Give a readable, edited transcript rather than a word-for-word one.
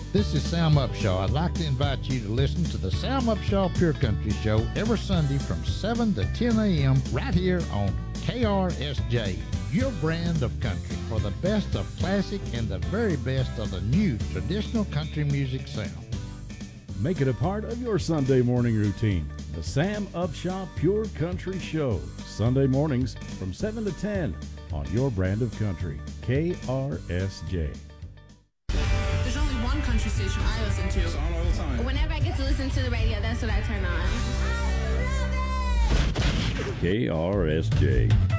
This is Sam Upshaw. I'd like to invite you to listen to the Sam Upshaw Pure Country Show every Sunday from 7 to 10 a.m. right here on KRSJ, your brand of country, for the best of classic and the very best of the new traditional country music sound. Make it a part of your Sunday morning routine. The Sam Upshaw Pure Country Show, Sunday mornings from 7 to 10 on your brand of country, KRSJ. There's only one country station I listen to. It's on all the time. Whenever I get to listen to the radio, that's what I turn on. KRSJ.